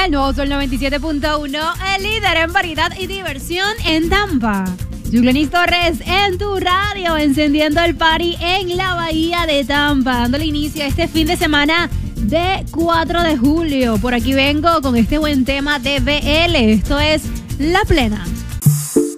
Nuevo Sol 97.1, el líder en variedad y diversión en Tampa. Julianis Torres en tu radio, encendiendo el party en la bahía de Tampa, dándole inicio a este fin de semana de 4 de julio. Por aquí vengo con este buen tema de BL. Esto es La Plena.